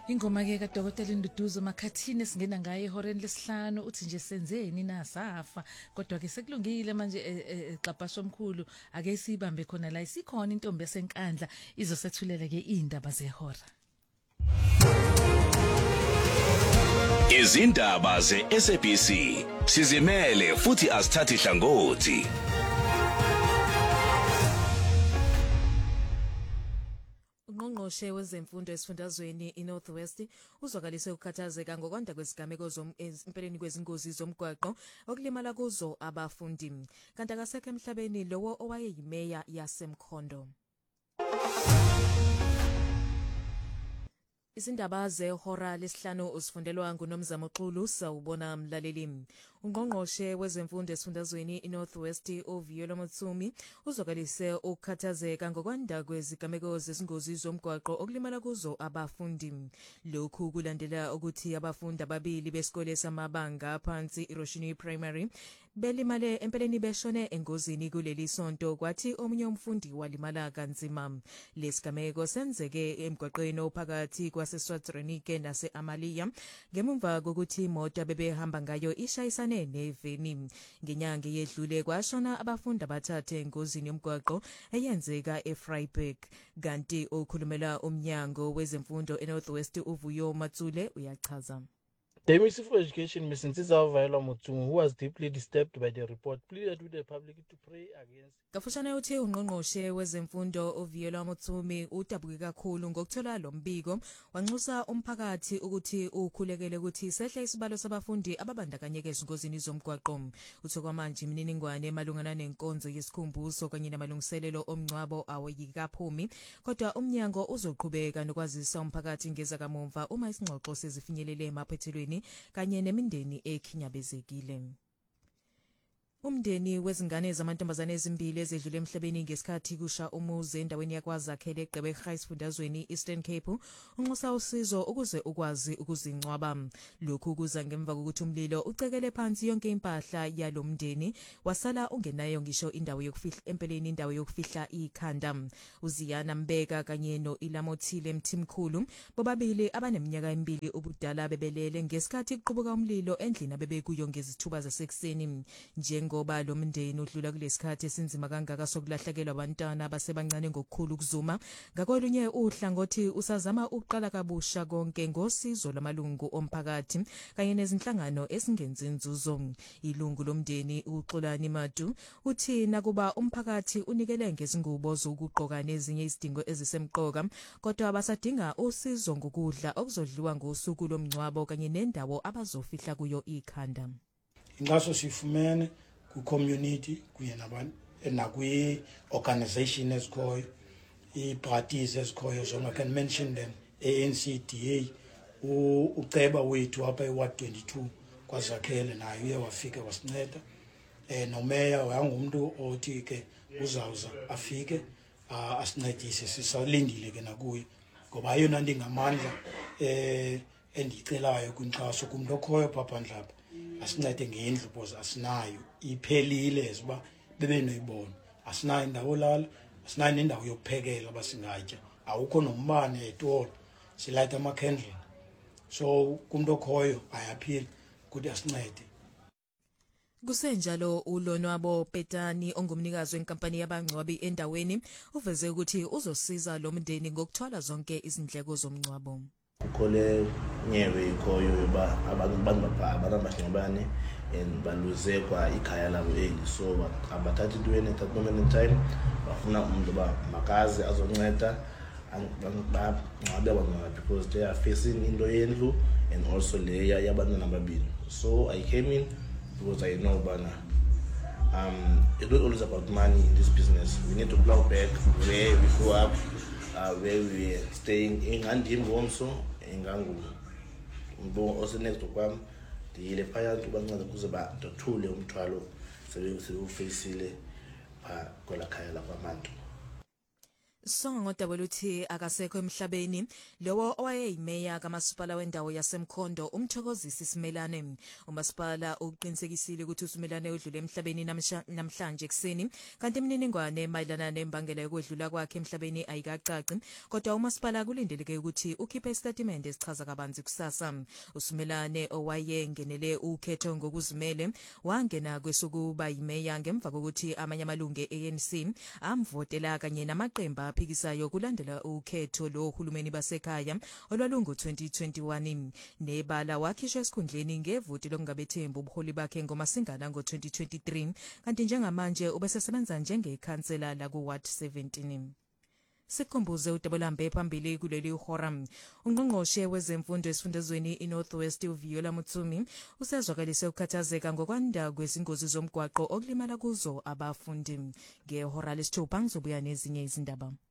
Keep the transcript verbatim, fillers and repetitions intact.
Ingoma ke kaDokotela Nduduzo Makhathini singena ngaye ehoreni lesihlanu uthi nje senzeni na safa kodwa ke sekulungile manje exabhasho omkhulu ake sibambe khona la isikhona intombi esenkandla izosethulela ke indaba zehora. Izindaba ze-S A B C sizimele futhi asithathi hlangothi. Ungqongqoshe wezemfundo esifundazweni iNorth West uzwakalise ukukhathazeka ngokwanda kwezigameko empeleni kwezingozi zomgwaqo okulimala kuzo abafundi. Kanti akasekho emhlabeni lowo owayeyimeya yaseMkhondo. Izindaba zehora lesihlanu usifundelwa nguNomzamo Xulu sawubona mlaleli. Ungqongqoshe wezemfundo esifundazweni iNorth West uViyelo Motsumi uzwakalise ukukhathazeka ngokwanda kwezigameko zezingozi zomgwaqo okulimala kuzo abafundi. Lokhu kulandela ukuthi abafundi ababili besikole samabanga phansi iRoshini Primary belimale empeleni beshone engozini kuleli sonto kwathi omunye umfundi walimala kanzima. Lesigameko senzeke emgwaqweni ophakathi kwaseSwartrenike nase-Amalia ngemumva kokuthi imoto bebehamba ngayo ishayisane neveni. Ngenyanga yedlule kwashona abafundi abathathu engozini yomgwaqo eyenzeka eVryburg. Kanti okhulumela umnyango wezemfundo eNorth West uVuyo Matsule uyachaza. The Ministry for Education, Miz Ntsiza Viola Motsumi, who was deeply disturbed by the report, pleaded with the public to pray against. Kafushane uthi ungqongqoshe wezemfundo uViyelo Motsumi udabuke kakhulu ngokuthola lo mbiko wanxusa umphakathi ukuthi ukhulekele ukuthi sehle isibalo sabafundi ababandakanyeke ezingozini zomgwaqo. Uthe kwamanje imininingwane emalungana nenkonzo yesikhumbuzo kanye namalungiselelo omngcwabo awayikaphumi kodwa umnyango uzoqhubeka nokwazisa umphakathi ngezakamuva uma isingxoxo sezifinyelele emaphethelweni kanye nemindeni ekhinyabezekile. Umndeni wezingane zamantombazane ezimbili ezedlule emhlabeni ngesikhathi kusha umuzi endaweni yakwaZakhele eGqeberha esifundazweni Eastern Cape unxusa usizo ukuze ukwazi ukuzingcwaba. Lokhu kuza ngemva kokuthi umlilo ucekele phansi yonke impahla yalomndeni wasala ungenayo ngisho indawo yokufihla empeleni indawo yokufihla ikhanda. Uziyana Mbeka kanye noIlamothile Mthimkhulu bobabili abaneminyaka emibili ubudala bebelele ngesikhathi kuqubuka umlilo endlini abebekuyo ngezithuba zasekuseni. Nje ngoba lo mndeni udlula kulesikhathi esinzima kangaka sokulahlekelwa abantwana abasebancane ngokukhulu ukuzuma ngakolunye uhlangothi usazama ukuqala kabusha konke ngosizo lamalungu omphakathi kanye nezinhlangano esingenzi inzuzo. Ilungu lomndeni uXolani Madu uthi nakuba umphakathi unikele ngezingubo zokugqoka nezinye izidingo ezisemqoka kodwa basadinga usizo ngokudla okuzodliwa ngosuku lomngcwabo kanye nendawo abazofihla kuyo ikhanda. Ngaso sifumene ku community kuye nabantu nakwi organization ezikhoyo i-parties ezikhoyo so I can mention them A N C D A uceba wethu apha eWard twenty-two kwaZakhele naye uye wafika wasinceda eh nomeya wayengumuntu othi ke uzawuza afike asincedise sisalindile ke nakuye ngoba ayona nto ingamandla eh endicelayo kwinkxaso kumuntu okhoyo papa Ndlapha asincede ngendlu because asinayo iphelile ziba bebe noyibona asinayo indawo lala asinayo nendawo yokuphekela basingatya awukho nombane etolo silayita ama-candle so kumuntu okhoyo ayaphila ukuthi asincede. Kusenjalo uLonwabo Petani ongumnikazi wenkampani yabangcwabi endaweni uveze ukuthi uzosiza lo mndeni ngokuthwala zonke izindleko zomngcwabo. Kole nyewe ikhoyo yoba abantu banibapha abanamashingabane and baluze kwa ikhaya labo eli so abathathi intweni at that moment in time bafuna umuntu ba makazi azonceda bangcwabe abantwana because they are facing into yendlu and also leya yabantwana ababili. So I came in because I know bana um it's not always about money in this business. We need to plow back where we grew up, uh, where we are staying in Andim also engangu mbo also next to kwam dile phaya tubancane kuze ba dothule umthwalo sebe sewufacile pha kwela khaya lapha abantu. Songo Daboluthi akasekho emhlabeni lowo owayeyimeya kamasipala wendawo yaseMkhondo umthokozisi Simelane. Umasipala uqinisekisile ukuthi uSimelane udlule emhlabeni namhlanje ekseni kanti imininingwane mayelana nembangela yokwedlula kwakhe emhlabeni ayikacaci kodwa umasipala kulindeleke ukuthi ukhiphe isitatimende esichaza kabanzi kusasa. uSimelane owayengenele ukhetho ngokuzimele wangena kwesokuba yimeya ngemva kokuthi amanye amalungu e-A N C amvotela kanye namaqembu aphikisayo kulandela ukhetho lo hulumeni basekhaya olwalungu twenty twenty-one nebala wakhishwa esikhundleni ngevoti lokungabethembu ubuholi bakhe ngomasingana ngo twenty twenty-three kanti njengamanje ubesesebenza njengekhansela la ku Ward seventeen. Sikhumbuze uDabolambe phambili kuleli uhora. Ungqongqoshe wezemfundo esifundazweni iNorth West uViola Mutsumi usezwakalise ukukhathazeka ngokwanda kwezingozi zomgwaqo okulimala kuzo abafundi. Ngehora lesithupha ngizobuya nezinye izindaba.